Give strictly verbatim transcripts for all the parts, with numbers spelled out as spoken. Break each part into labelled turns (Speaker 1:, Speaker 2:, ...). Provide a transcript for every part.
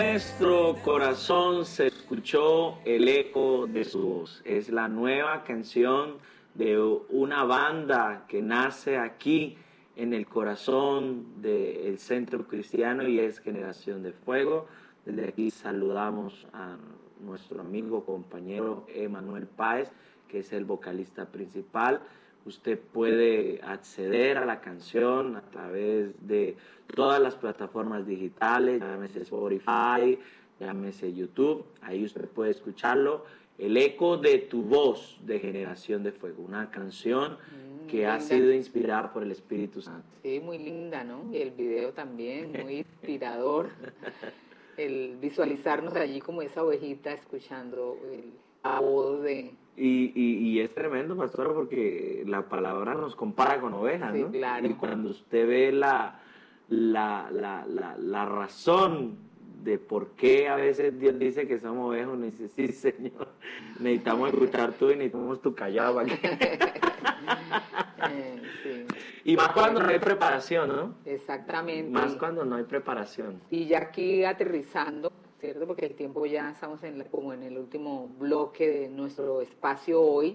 Speaker 1: Nuestro corazón se escuchó el eco de su voz. Es la nueva canción de una banda que nace aquí en el corazón del Centro Cristiano y es Generación de Fuego. Desde aquí saludamos a nuestro amigo, compañero Emanuel Páez, que es el vocalista principal. Usted puede acceder a la canción a través de todas las plataformas digitales, llámese Spotify, llámese YouTube, ahí usted puede escucharlo. El eco de tu voz de Generación de Fuego, una canción mm, que linda. Ha sido inspirada por el Espíritu Santo.
Speaker 2: Sí, muy linda, ¿no? Y el video también, muy inspirador. El visualizarnos allí como esa ovejita escuchando el, la voz de...
Speaker 1: Y, y, y es tremendo, pastor, porque la palabra nos compara con ovejas,
Speaker 2: sí,
Speaker 1: ¿no?
Speaker 2: Claro.
Speaker 1: Y cuando usted ve la, la, la, la, la razón de por qué a veces Dios dice que somos ovejas, uno dice, sí, Señor, necesitamos escuchar tú y necesitamos tu callado. eh, sí. Y más cuando no hay preparación, ¿no?
Speaker 2: Exactamente.
Speaker 1: Más cuando no hay preparación.
Speaker 2: Y ya aquí aterrizando, ¿cierto? Porque el tiempo ya estamos en la, como en el último bloque de nuestro espacio hoy.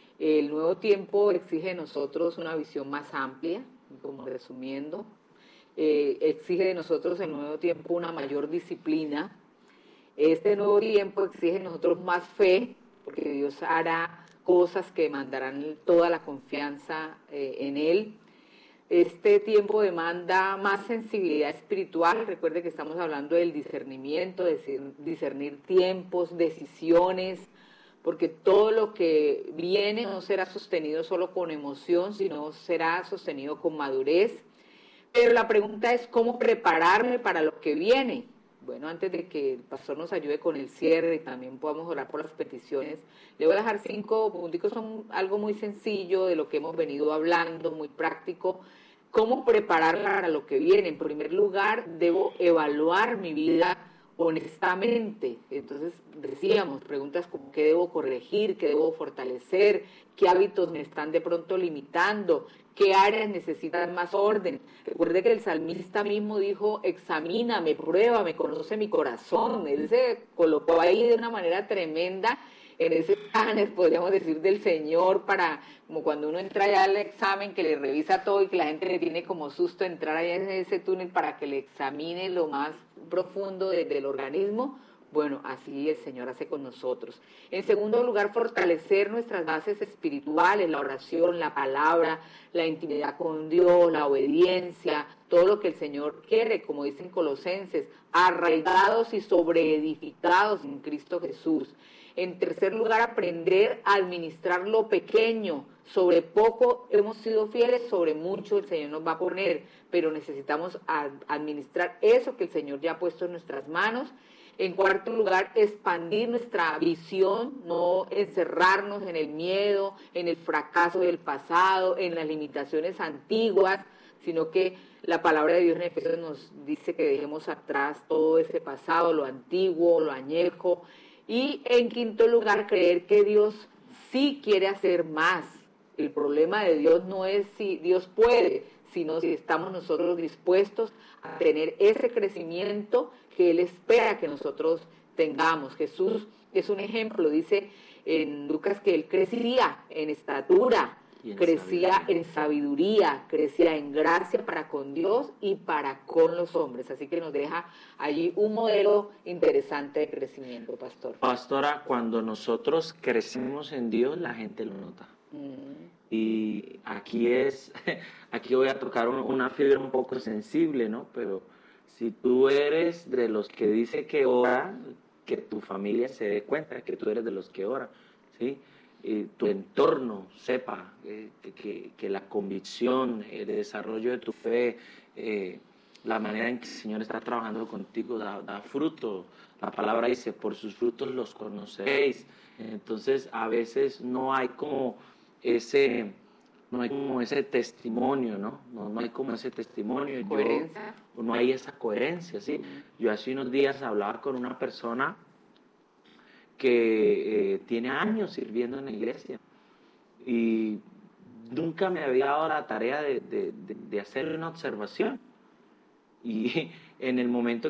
Speaker 2: El nuevo tiempo exige de nosotros una visión más amplia, como resumiendo. Eh, exige de nosotros el nuevo tiempo una mayor disciplina. Este nuevo tiempo exige de nosotros más fe, porque Dios hará cosas que demandarán toda la confianza eh, en Él. Este tiempo demanda más sensibilidad espiritual. Recuerde que estamos hablando del discernimiento, de discernir tiempos, decisiones, porque todo lo que viene no será sostenido solo con emoción, sino será sostenido con madurez. Pero la pregunta es cómo prepararme para lo que viene. Bueno, antes de que el pastor nos ayude con el cierre y también podamos orar por las peticiones, le voy a dejar cinco puntos, son algo muy sencillo de lo que hemos venido hablando, muy práctico. ¿Cómo preparar para lo que viene? En primer lugar, debo evaluar mi vida honestamente. Entonces, decíamos, preguntas como qué debo corregir, qué debo fortalecer, qué hábitos me están de pronto limitando, qué áreas necesitan más orden. Recuerde que el salmista mismo dijo, examíname, pruébame, conoce mi corazón. Él se colocó ahí de una manera tremenda en ese escáner, podríamos decir, del Señor, para, como cuando uno entra ya al examen, que le revisa todo y que la gente le tiene como susto entrar allá en ese túnel para que le examine lo más profundo de, del organismo. Bueno, así el Señor hace con nosotros. En segundo lugar, fortalecer nuestras bases espirituales, la oración, la palabra, la intimidad con Dios, la obediencia, todo lo que el Señor quiere, como dicen Colosenses, arraigados y sobreedificados en Cristo Jesús. En tercer lugar, aprender a administrar lo pequeño. Sobre poco hemos sido fieles, sobre mucho el Señor nos va a poner, pero necesitamos administrar eso que el Señor ya ha puesto en nuestras manos. En cuarto lugar, expandir nuestra visión, no encerrarnos en el miedo, en el fracaso del pasado, en las limitaciones antiguas, sino que la palabra de Dios en Efesios nos dice que dejemos atrás todo ese pasado, lo antiguo, lo añejo. Y en quinto lugar, creer que Dios sí quiere hacer más. El problema de Dios no es si Dios puede, sino si estamos nosotros dispuestos a tener ese crecimiento que Él espera que nosotros tengamos. Jesús es un ejemplo, dice en Lucas que Él crecía en estatura, en crecía sabiduría. en sabiduría, crecía en gracia para con Dios y para con los hombres. Así que nos deja allí un modelo interesante de crecimiento, pastor.
Speaker 1: Pastora, cuando nosotros crecemos en Dios, la gente lo nota. Mm. Y aquí es, aquí voy a tocar una fibra un poco sensible, ¿no? Pero si tú eres de los que dice que ora, que tu familia se dé cuenta que tú eres de los que ora, ¿sí? Y tu entorno sepa eh, que, que la convicción, el desarrollo de tu fe, eh, la manera en que el Señor está trabajando contigo da, da fruto. La palabra dice, por sus frutos los conoceréis. Entonces, a veces no hay como ese, no hay como ese testimonio, ¿no? No, no hay como ese testimonio.
Speaker 2: ¿Coherencia?
Speaker 1: Yo, no hay esa coherencia, ¿sí? Yo hace unos días hablaba con una persona que eh, tiene años sirviendo en la iglesia y nunca me había dado la tarea de, de, de, de hacer una observación. Y en el momento